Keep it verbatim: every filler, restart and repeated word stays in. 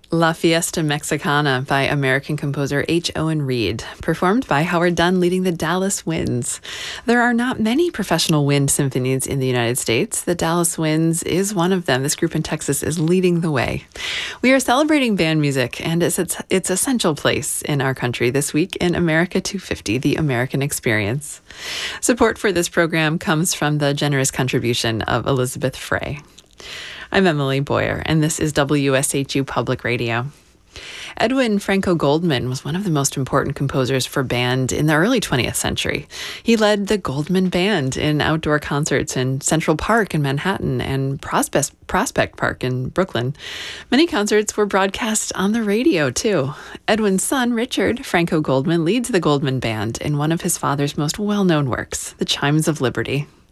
La Fiesta Mexicana by American composer H. Owen Reed, performed by Howard Dunn leading the Dallas Winds. There are not many professional wind symphonies in the United States. The Dallas Winds is one of them. This group in Texas is leading the way. We are celebrating band music and its, its, its essential place in our country this week in America two fifty, the American Experience. Support for this program comes from the generous contribution of Elizabeth Frey. I'm Emily Boyer, and this is W S H U Public Radio. Edwin Franco Goldman was one of the most important composers for band in the early twentieth century. He led the Goldman Band in outdoor concerts in Central Park in Manhattan and Prospect, Prospect Park in Brooklyn. Many concerts were broadcast on the radio, too. Edwin's son, Richard Franco Goldman, leads the Goldman Band in one of his father's most well-known works, The Chimes of Liberty.